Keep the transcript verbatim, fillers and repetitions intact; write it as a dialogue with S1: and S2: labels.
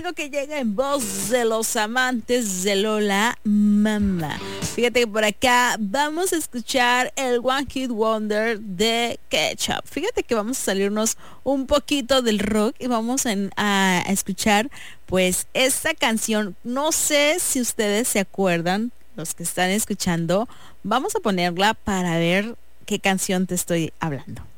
S1: único que llega en voz de los amantes de Lola Mama. Fíjate que por acá vamos a escuchar el One Hit Wonder de Ketchup. Fíjate que vamos a salirnos un poquito del rock y vamos en, a, a escuchar pues esta canción. No sé si ustedes se acuerdan, los que están escuchando. Vamos a ponerla para ver qué canción te estoy hablando.